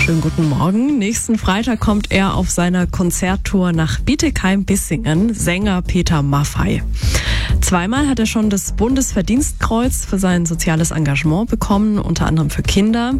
Schönen guten Morgen. Nächsten Freitag kommt er auf seiner Konzerttour nach Bietigheim-Bissingen, Sänger Peter Maffay. Zweimal hat er schon das Bundesverdienstkreuz für sein soziales Engagement bekommen, unter anderem für Kinder.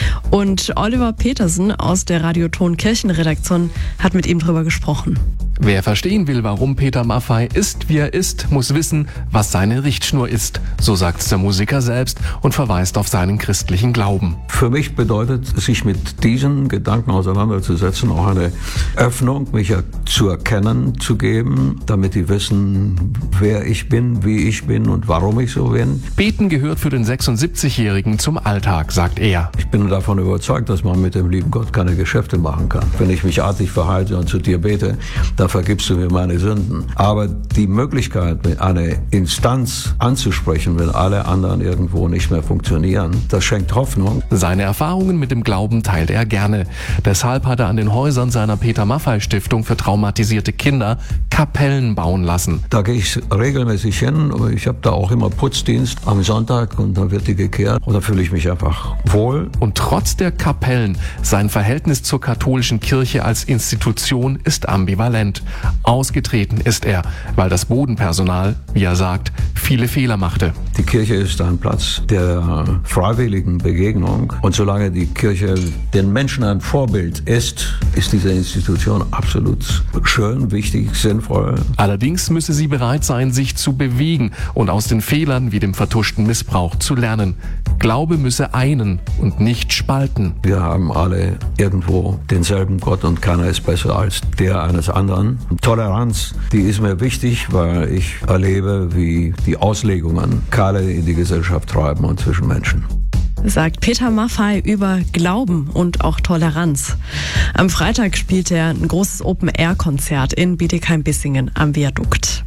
Und Oliver Petersen aus der Radioton Kirchenredaktion hat mit ihm drüber gesprochen. Wer verstehen will, warum Peter Maffay ist, wie er ist, muss wissen, was seine Richtschnur ist. So sagt's der Musiker selbst und verweist auf seinen christlichen Glauben. Für mich bedeutet, sich mit diesen Gedanken auseinanderzusetzen, auch eine Öffnung, mich zu erkennen zu geben, damit die wissen, wer ich bin, wie ich bin und warum ich so bin. Beten gehört für den 76-Jährigen zum Alltag, sagt er. Ich bin davon überzeugt, dass man mit dem lieben Gott keine Geschäfte machen kann. Wenn ich mich artig verhalte und zu dir bete, dann vergibst du mir meine Sünden. Aber die Möglichkeit, eine Instanz anzusprechen, wenn alle anderen irgendwo nicht mehr funktionieren, das schenkt Hoffnung. Seine Erfahrungen mit dem Glauben teilt er gerne. Deshalb hat er an den Häusern seiner Peter Maffay Stiftung für traumatisierte Kinder Kapellen bauen lassen. Da gehe ich regelmäßig hin. Ich habe da auch immer Putzdienst am Sonntag und dann wird die gekehrt. Und da fühle ich mich einfach wohl. Und trotz der Kapellen, sein Verhältnis zur katholischen Kirche als Institution ist ambivalent. Ausgetreten ist er, weil das Bodenpersonal, wie er sagt, viele Fehler machte. Die Kirche ist ein Platz der freiwilligen Begegnung. Und solange die Kirche den Menschen ein Vorbild ist diese Institution absolut schön, wichtig, sinnvoll. Allerdings müsse sie bereit sein, sich zu bewegen und aus den Fehlern wie dem vertuschten Missbrauch zu lernen. Glaube müsse einen und nicht spalten. Wir haben alle irgendwo denselben Gott und keiner ist besser als der eines anderen. Toleranz, die ist mir wichtig, weil ich erlebe, wie die Auslegungen Keile in die Gesellschaft treiben und zwischen Menschen. Sagt Peter Maffay über Glauben und auch Toleranz. Am Freitag spielt er ein großes Open-Air-Konzert in Bietigheim-Bissingen am Viadukt.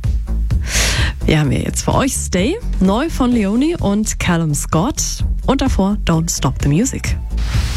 Wir haben hier jetzt für euch Stay, neu von Leonie und Callum Scott und davor Don't Stop the Music.